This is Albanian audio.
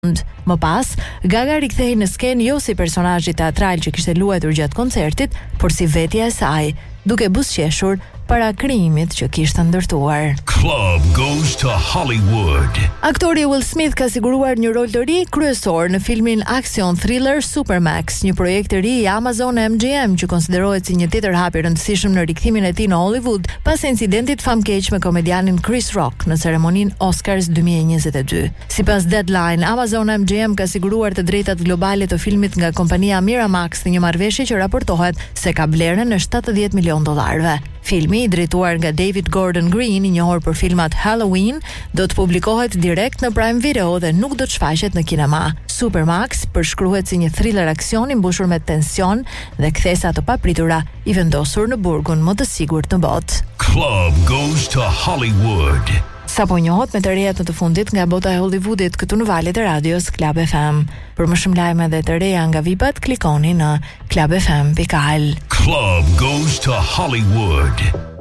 Më pas, Gaga rikthehej në skenë jo si personazhi teatral që kishte luajtur gjatë koncertit, por si vetja e saj, duke buzëqeshur para krijimit që kishte ndërtuar. Club goes to Hollywood. Aktori Will Smith ka siguruar një rol të ri kryesor në filmin aksion thriller Supermax, një projekt i ri i Amazon MGM që konsiderohet si një tjetër hap i rëndësishëm në rikthimin e tij në Hollywood pas incidentit famkeq me komedianin Chris Rock në ceremoninë Oscars 2022. Sipas Deadline, Amazon MGM ka siguruar të drejtat globale të filmit nga kompania Miramax në një marrëveshje që raportohet se ka blerën në $70 milion. Filmi, i drejtuar nga David Gordon Green, i njohur për filmat Halloween, do të publikohet direkt në Prime Video dhe nuk do të shfaqet në kinema. Supermax përshkruhet si një thriller aksion i mbushur me tension dhe kthesa të papritura, i vendosur në burgun më të sigurt në botë. Club goes to Hollywood. Sapo njohët me të rejat në të fundit nga bota e Hollywoodit këtu në valët e radios Club FM. Për më shumë lajme dhe të reja nga vipat, klikoni në clubfm.al. Club goes to Hollywood.